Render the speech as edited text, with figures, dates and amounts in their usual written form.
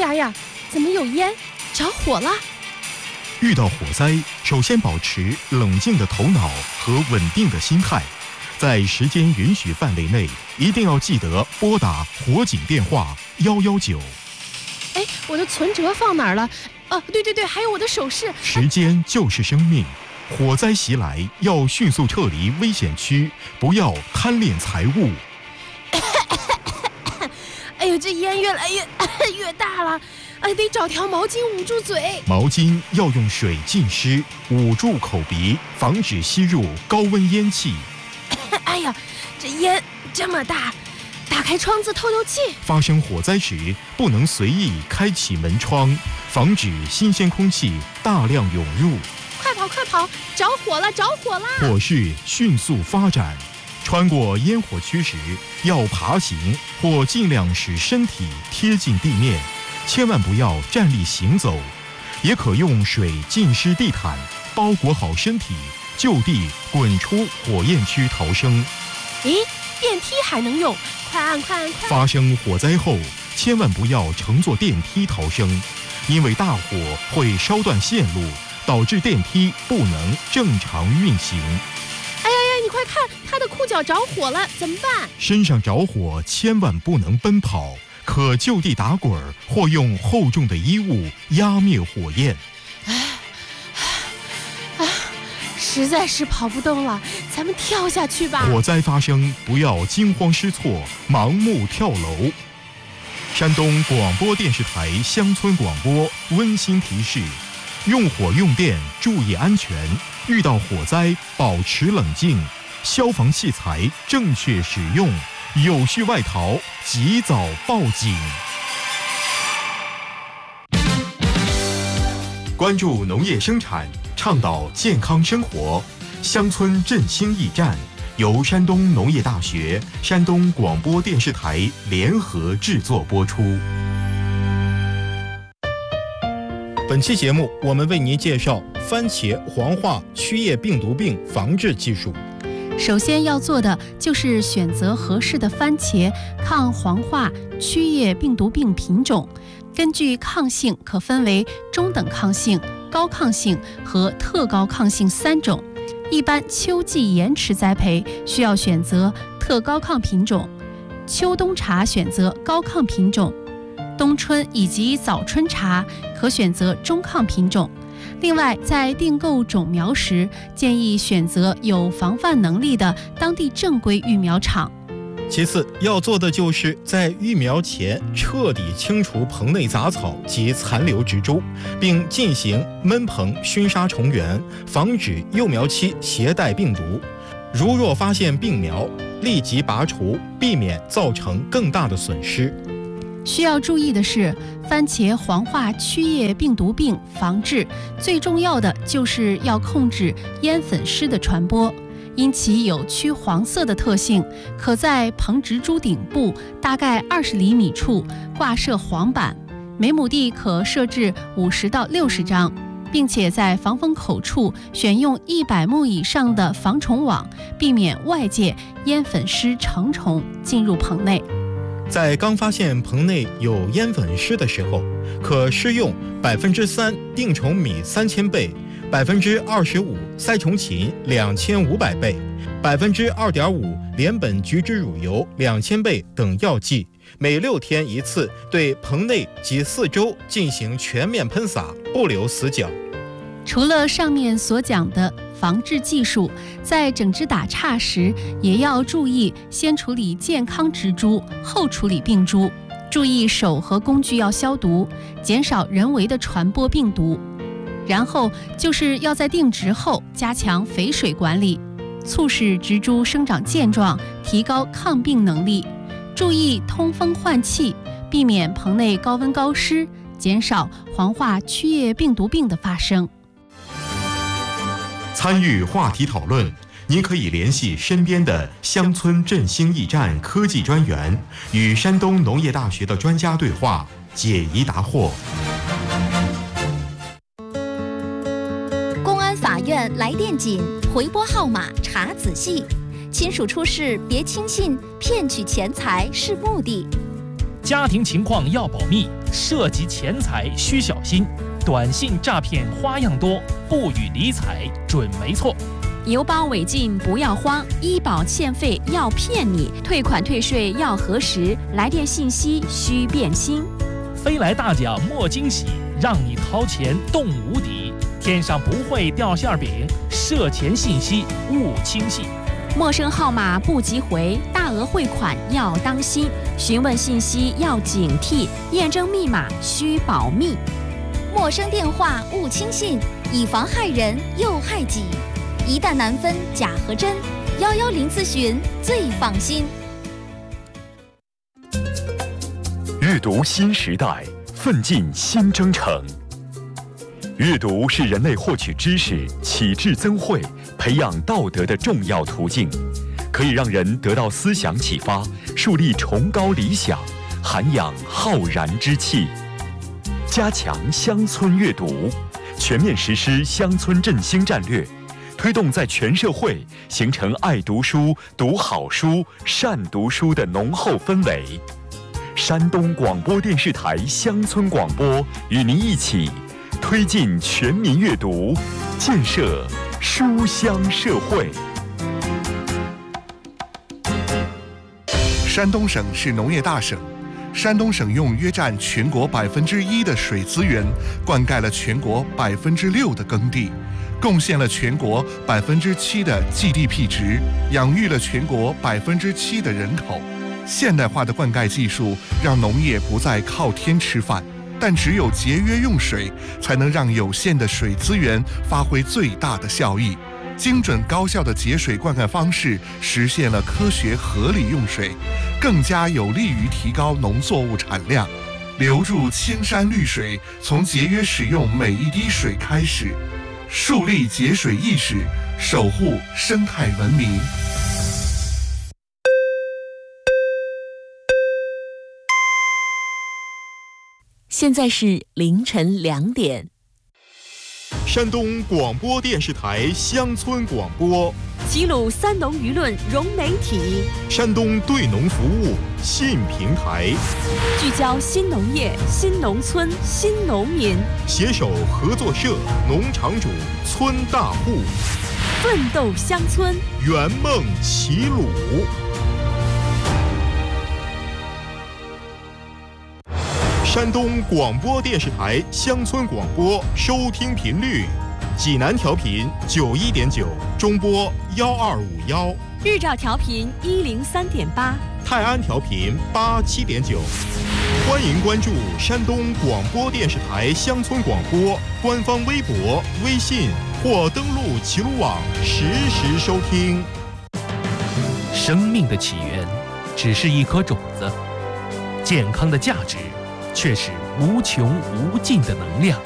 呀呀，怎么有烟？着火了！ 遇到火灾，首先保持冷静的头脑和稳定的心态，在时间允许范围内，一定要记得拨打火警电话119。 哎，我的存折放哪儿了？对，还有我的首饰。 时间就是生命，火灾袭来要迅速撤离危险区，不要贪恋财物。 哎呦，这烟越来越大了，得找条毛巾捂住嘴。 毛巾要用水浸湿，捂住口鼻，防止吸入高温烟气。 哎呀，这烟这么大，打开窗子透气。 发生火灾时，不能随意开启门窗，防止新鲜空气大量涌入。 快跑！着火了！ 火势迅速发展。穿过烟火区时，要爬行或尽量使身体贴近地面，千万不要站立行走。也可用水浸湿地毯，包裹好身体，就地滚出火焰区逃生。 咦，电梯还能用？快按！ 发生火灾后，千万不要乘坐电梯逃生，因为大火会烧断线路，导致电梯不能正常运行。 你快看，他的裤脚着火了，怎么办？ 身上着火千万不能奔跑，可就地打滚或用厚重的衣物压灭火焰。 实在是跑不动了，咱们跳下去吧。 火灾发生，不要惊慌失措，盲目跳楼。山东广播电视台乡村广播温馨提示：用火用电注意安全，遇到火灾保持冷静，消防器材正确使用，有序外逃及早报警。关注农业生产，倡导健康生活，乡村振兴驿站由山东农业大学、山东广播电视台联合制作播出。本期节目，我们为您介绍番茄黄化曲叶病毒病防治技术。 首先要做的就是选择合适的番茄抗黄化曲叶病毒病品种。根据抗性可分为中等抗性、高抗性和特高抗性3种。一般秋季延迟栽培需要选择特高抗品种，秋冬茶选择高抗品种，冬春以及早春茶可选择中抗品种。另外，在订购种苗时，建议选择有防范能力的当地正规育苗场。 其次要做的就是在育苗前彻底清除棚内杂草及残留植株，并进行闷棚熏杀虫源，防止幼苗期携带病毒。如若发现病苗，立即拔除，避免造成更大的损失。 需要注意的是，番茄黄化曲叶病毒病防治最重要的就是要控制烟粉虱的传播。因其有趋黄色的特性，可在棚植株顶部大概20厘米处挂设黄板，每亩地可设置50到60张，并且在防风口处选用100目以上的防虫网，避免外界烟粉虱成虫进入棚内。 在刚发现棚内有烟粉虱的时候，可施用3%定虫米3000倍，25%塞虫芹2500倍，2.5%连苯菊酯乳油2000倍等药剂，每6天一次，对棚内及4周进行全面喷洒，不留死角。 除了上面所讲的防治技术，在整枝打杈时也要注意先处理健康植株，后处理病株，注意手和工具要消毒，减少人为的传播病毒。然后就是要在定植后加强肥水管理，促使植株生长健壮，提高抗病能力。注意通风换气，避免棚内高温高湿，减少黄化曲叶病毒病的发生。 参与话题讨论，您可以联系身边的乡村振兴驿站科技专员，与山东农业大学的专家对话，解疑答惑。 公安法院来电紧，回拨号码查仔细，亲属出事别轻信，骗取钱财是目的。 家庭情况要保密，涉及钱财需小心。短信诈骗花样多，不予理睬准没错。 邮包违禁不要慌，医保欠费要骗你，退款退税要核实，来电信息需辨清。 飞来大奖莫惊喜，让你掏钱动无底。天上不会掉馅饼，涉钱信息勿轻信。 陌生号码不急回，大额汇款要当心，询问信息要警惕，验证密码需保密。 陌生电话勿轻信，以防害人又害己。一旦难分假和真，110咨询最放心。 阅读新时代，奋进新征程。阅读是人类获取知识、启智增慧、培养道德的重要途径，可以让人得到思想启发，树立崇高理想，涵养浩然之气。加强乡村阅读，全面实施乡村振兴战略，推动在全社会形成爱读书、读好书、善读书的浓厚氛围。山东广播电视台乡村广播与您一起推进全民阅读，建设书香社会。 山东省是农业大省，山东省用约占全国1%的水资源，灌溉了全国6%的耕地，贡献了全国7%的 GDP 值，养育了全国7%的人口。现代化的灌溉技术让农业不再靠天吃饭，但只有节约用水，才能让有限的水资源发挥最大的效益。精准高效的节水灌溉方式实现了科学合理用水，更加有利于提高农作物产量。留住青山绿水，从节约使用每一滴水开始，树立节水意识，守护生态文明。 现在是凌晨2点。 山东广播电视台乡村广播， 齐鲁三农舆论融媒体， 山东对农服务新平台， 聚焦新农业、新农村、新农民， 携手合作社、农场主、村大户， 奋斗乡村， 圆梦齐鲁。山东广播电视台乡村广播收听频率：济南调频91.9，中波1251； 日照调频103.8， 泰安调频87.9。欢迎关注山东广播电视台乡村广播官方微博、微信或登录齐鲁网实时收听。 生命的起源只是一颗种子，健康的价值却是无穷无尽的能量。